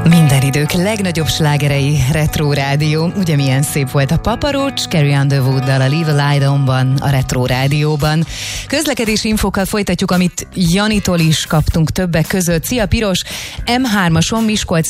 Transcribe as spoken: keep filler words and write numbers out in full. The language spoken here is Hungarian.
Minden idők legnagyobb slágerei Retro Rádió. Ugye milyen szép volt a Papa Roach, Carrie Underwood-dal a Leave a Light On-ban, a Retro Rádióban. Közlekedési infókkal folytatjuk, amit Janitól is kaptunk többek között. Szia Piros, M hármason Miskolc